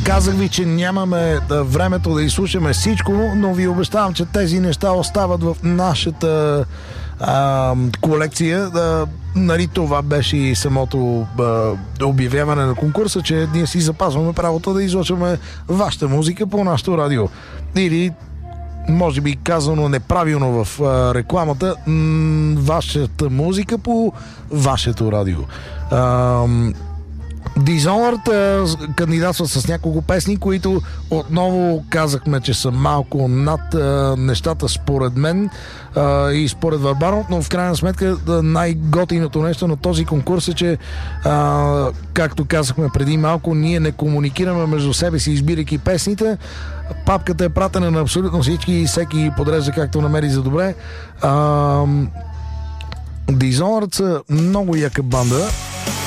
Казах ви, че нямаме времето да изслушаме всичко, но ви обещавам, че тези неща остават в нашата колекция. Нали, това беше и самото обявяване на конкурса, че ние си запазваме правото да излъчваме вашата музика по нашото радио. Или, може би казано неправилно в рекламата, вашата музика по вашето радио. Dishonored кандидатства с няколко песни, които отново казахме, че са малко над нещата според мен и според Варбанов, но в крайна сметка най-готиното нещо на този конкурс е, че както казахме преди малко, ние не комуникираме между себе си, избирайки песните. Папката е пратена на абсолютно всички и всеки подрежда както намери за добре. Dishonored са много яка банда.